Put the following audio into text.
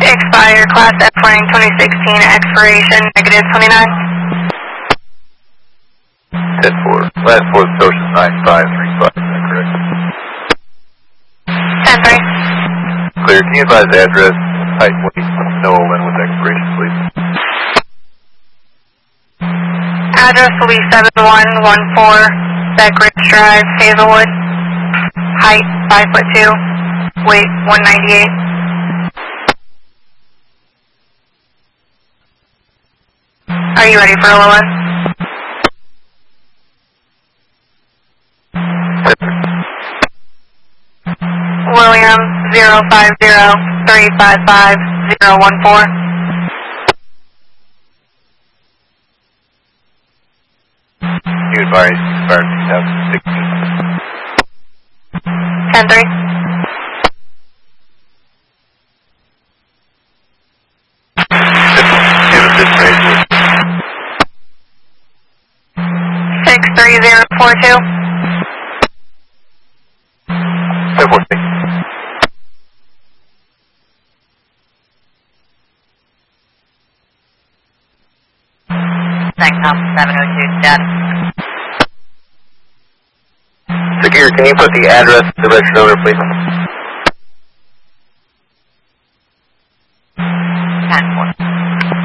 Expire Class F running 2016, expiration -29. 10-4. Last four social 9535, is that correct? 10-3. Clear. Can you advise address, height, weight, NOAA when with expiration, please? Address will be 7114 Beckridge Drive, Hazelwood. Height 5'2", weight 198. Are you ready for LOS? William 050-355-014. You advise expired 2016. 10-3. Genesis Radio. 63042. 10-4. SACCOM 702 status. Secure, can you put the address to the registered owner, please?